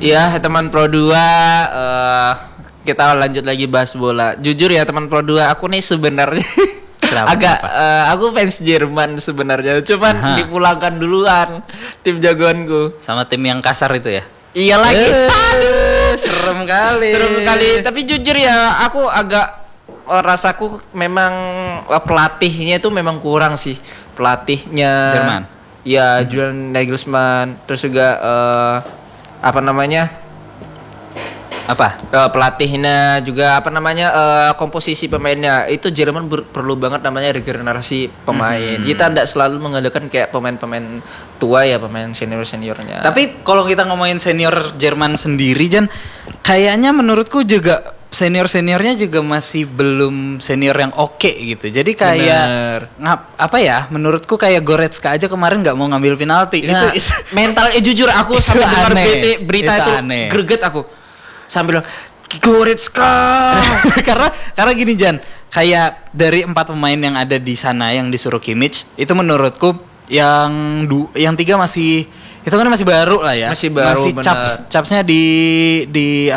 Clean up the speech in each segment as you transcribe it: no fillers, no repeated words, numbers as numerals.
Ya teman Pro 2, kita lanjut lagi bahas bola. Jujur ya teman Pro 2, aku nih sebenarnya aku fans Jerman sebenarnya. Cuman dipulangkan duluan tim jagoanku. Sama tim yang kasar itu ya? Iya lagi. Serem kali. Tapi jujur ya, aku agak rasaku memang pelatihnya itu memang kurang sih. Pelatihnya Jerman. Ya, Julian Nagelsmann. Terus juga pelatihnya juga komposisi pemainnya itu Jerman perlu banget namanya regenerasi pemain. Kita tidak selalu mengandalkan kayak pemain-pemain tua ya, pemain seniornya. Tapi kalau kita ngomongin senior Jerman sendiri, Jan, kayaknya menurutku juga seniornya juga masih belum senior yang oke gitu. Jadi kayak menurutku kayak Goretzka aja kemarin nggak mau ngambil penalti. Nah, itu mental jujur aku sampai dengar berita itu greget aku. Sambil Goretzka. karena gini, Jan, kayak dari 4 pemain yang ada di sana yang disuruh Kimmich, itu menurutku yang 3 masih baru lah ya. Masih capsnya di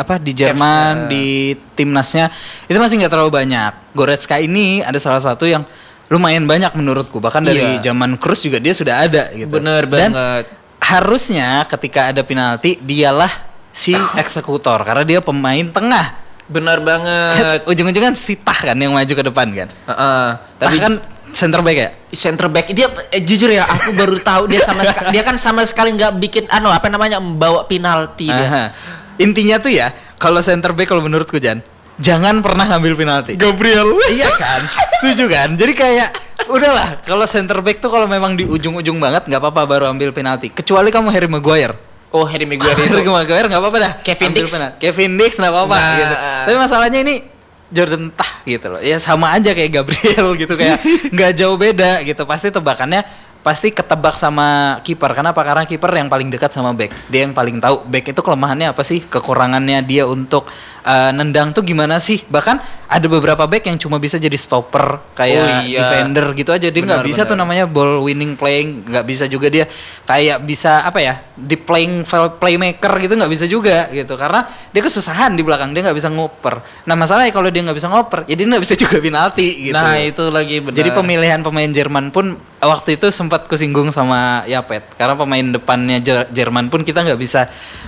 Jerman, di timnasnya itu masih nggak terlalu banyak. Goretzka ini ada salah satu yang lumayan banyak menurutku, bahkan dari zaman Kroos juga dia sudah ada gitu. Bener banget. Harusnya ketika ada penalti dialah si eksekutor karena dia pemain tengah. Benar banget. Ujung-ujungnya si Tah kan yang maju ke depan kan. Tapi kan center back ya? Center back dia jujur ya, aku baru tahu dia sama sekali nggak bikin membawa penalti dia. Intinya tuh ya, kalau center back kalau menurutku, Jan, jangan pernah ngambil penalti. Gabriel. Iya kan? Setuju kan? Jadi kayak udahlah, kalau center back tuh kalau memang di ujung-ujung banget nggak apa-apa baru ambil penalti. Kecuali kamu Harry Maguire. Oh, Harry Maguire itu. Harry Maguire nggak apa-apa dah. Kevin Dix nggak apa-apa gitu. Tapi masalahnya ini Jordan Tah gitu loh. Ya sama aja kayak Gabriel gitu, kayak nggak jauh beda gitu. Pasti tebakannya ketebak sama kiper. Kenapa? Karena kiper yang paling dekat sama back. Dia yang paling tahu back itu kelemahannya apa sih, kekurangannya dia untuk nendang tuh gimana sih. Bahkan ada beberapa back yang cuma bisa jadi stopper kayak defender gitu aja. Dia nggak bisa tuh namanya ball winning playing, nggak bisa juga dia kayak bisa di playmaker gitu, nggak bisa juga gitu. Karena dia kesusahan di belakang, dia nggak bisa ngoper. Nah masalahnya kalau dia nggak bisa ngoper, ya dia nggak bisa juga penalti gitu. Nah itu lagi benar. Jadi pemilihan pemain Jerman pun waktu itu sempat kusinggung sama Yapet, karena pemain depannya Jerman pun kita nggak bisa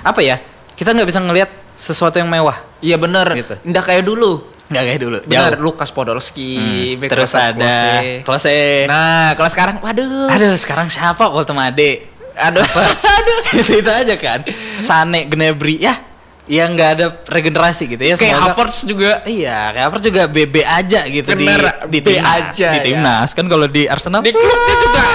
kita nggak bisa ngelihat sesuatu yang mewah. Iya benar gitu. Nggak kayak dulu benar. Lukas Podolski, terus ada Klose. Nah kalau sekarang sekarang siapa? Woltemade. Aduh itu aja kan. Sane, Gnabry yang nggak ada regenerasi gitu ya. Kayak Havertz juga. Iya, kayak Havertz juga BB aja gitu. Bener, di timnas. Kan kalau di Arsenal di klubnya juga